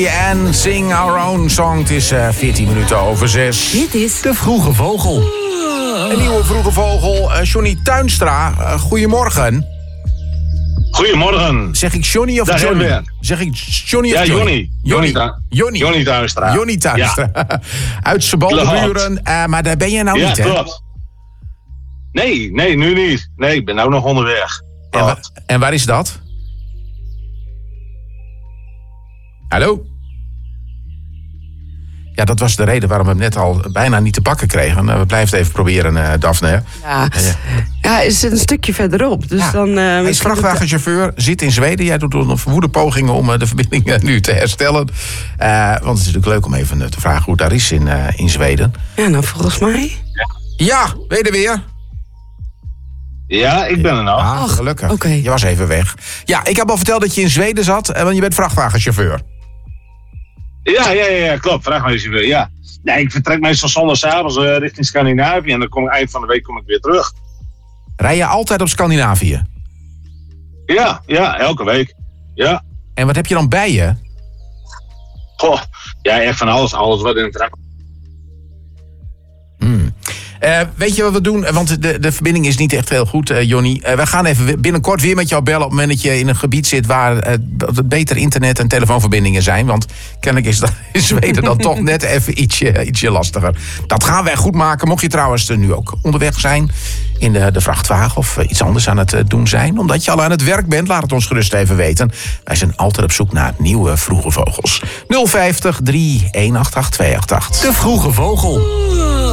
Johnny en Sing Our Own Song. Het is 14 minuten over 6. Dit is De Vroege Vogel. Een nieuwe Vroege Vogel, Johnny Tuinstra. Goedemorgen. Goedemorgen. Zeg ik Johnny of Daar Johnny? zijn we. Zeg ik Johnny of Ja, Johnny? Johnny Tuinstra. Johnny Tuinstra. Ja. Uit Sebaldeburen, maar daar ben je nou niet, hè? Ja, klopt. Nee, nu niet. Nee, ik ben nou nog onderweg. En waar is dat? Hallo? Ja, dat was de reden waarom we hem net al bijna niet te pakken kregen. We blijven het even proberen, Daphne. Ja, is een stukje verderop. Dus dan, hij is vrachtwagenchauffeur, zit in Zweden. Jij doet een verwoede pogingen om de verbinding nu te herstellen. Want het is natuurlijk leuk om even te vragen hoe het daar is in Zweden. Ja, nou volgens mij. Ja, ben je er weer? Ja, ik ben er nog. Gelukkig. Okay. Je was even weg. Ja, ik heb al verteld dat je in Zweden zat, want je bent vrachtwagenchauffeur. Ja, klopt. Vrachtwagenchauffeur, ja. Nee, ik vertrek meestal zondagavond richting Scandinavië en dan kom ik eind van de week weer terug. Rij je altijd op Scandinavië? Ja, elke week. Ja. En wat heb je dan bij je? Goh, ja, echt van alles wat in het trap. Weet je wat we doen? Want de verbinding is niet echt heel goed, Johnny. We gaan even binnenkort weer met jou bellen op het moment dat je in een gebied zit waar beter internet- en telefoonverbindingen zijn. Want kennelijk is dat in Zweden dan toch net even ietsje lastiger. Dat gaan wij goed maken. Mocht je trouwens nu ook onderweg zijn in de vrachtwagen of iets anders aan het doen zijn, omdat je al aan het werk bent, laat het ons gerust even weten. Wij zijn altijd op zoek naar nieuwe Vroege Vogels. 050 3188288. De Vroege Vogel.